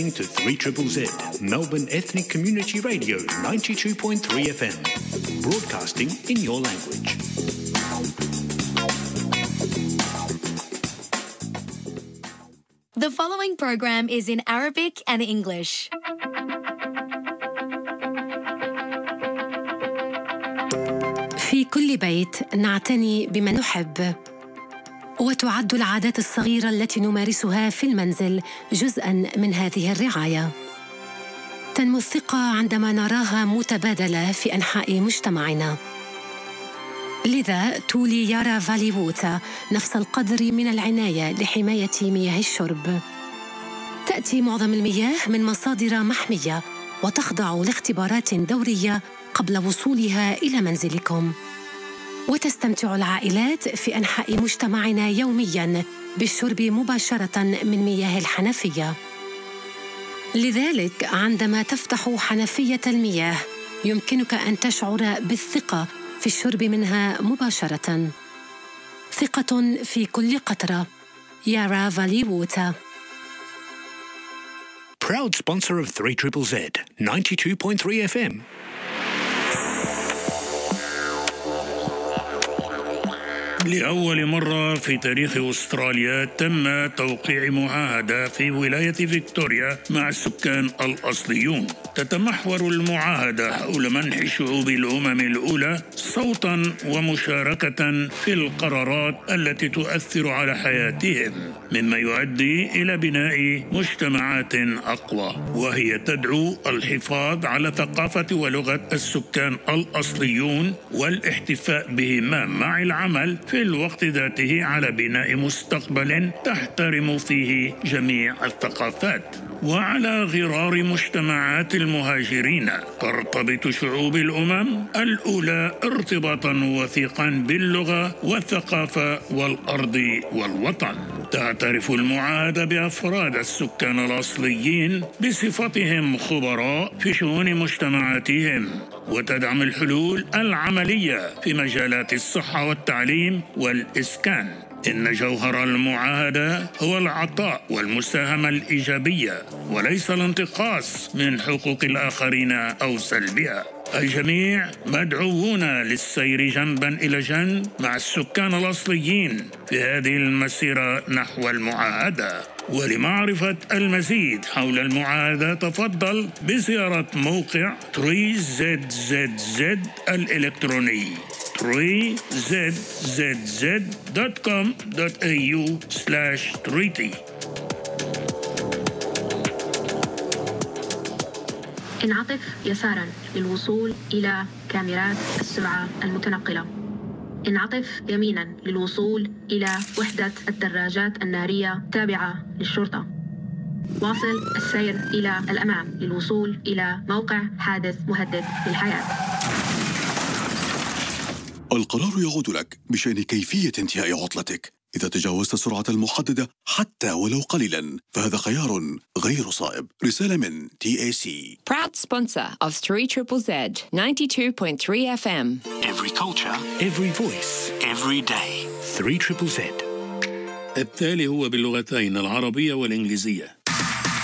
To 3ZZZ, Melbourne Ethnic Community Radio 92.3 FM, broadcasting in your language. The following program is in Arabic and English. في كل بيت نعتني بمن نحب، وتعد العادات الصغيرة التي نمارسها في المنزل جزءاً من هذه الرعاية. تنمو الثقة عندما نراها متبادلة في أنحاء مجتمعنا. لذا تولي يارا فالي ووتا نفس القدر من العناية لحماية مياه الشرب. تأتي معظم المياه من مصادر محمية وتخضع لاختبارات دورية قبل وصولها إلى منزلكم. وتستمتع العائلات في أنحاء مجتمعنا يومياً بالشرب مباشرة من مياه الحنفية. لذلك عندما تفتح حنفية المياه يمكنك أن تشعر بالثقة في الشرب منها مباشرة. ثقة في كل قطرة. يارا فالي ووتا. Proud sponsor of 3ZZZ, 92.3 FM. لأول مرة في تاريخ أستراليا تم توقيع معاهدة في ولاية فيكتوريا مع السكان الأصليون. تتمحور المعاهدة حول منح شعوب الأمم الأولى صوتاً ومشاركة في القرارات التي تؤثر على حياتهم، مما يؤدي إلى بناء مجتمعات أقوى. وهي تدعو الحفاظ على ثقافة ولغة السكان الأصليون والاحتفاء بهما مع العمل في الوقت ذاته على بناء مستقبل تحترم فيه جميع الثقافات. وعلى غرار مجتمعات المهاجرين ترتبط شعوب الأمم الأولى ارتباطا وثيقا باللغة والثقافة والأرض والوطن. تعترف المعاهدة بأفراد السكان الأصليين بصفتهم خبراء في شؤون مجتمعاتهم، وتدعم الحلول العملية في مجالات الصحة والتعليم والإسكان. إن جوهر المعاهدة هو العطاء والمساهمة الإيجابية وليس الانتقاص من حقوق الآخرين أو سلبها. الجميع مدعوون للسير جنباً إلى جنب مع السكان الأصليين في هذه المسيرة نحو المعاهدة. ولمعرفة المزيد حول المعاهدة تفضل بزيارة موقع 3ZZZ الإلكتروني 3zzz.com.au/treaty. انعطف يساراً للوصول إلى كاميرات السرعة المتنقلة. انعطف يميناً للوصول إلى وحدة الدراجات النارية التابعة للشرطة. واصل السير إلى الأمام للوصول إلى موقع حادث مهدد للحياة. القرار يعود لك بشأن كيفية انتهاء عطلتك. إذا تجاوزت السرعة المحددة حتى ولو قليلاً فهذا خيار غير صائب. رسالة من TAC. Proud sponsor of 3ZZZ 92.3 FM. Every culture, every voice, every day. 3ZZZ. التالي هو باللغتين العربية والإنجليزية.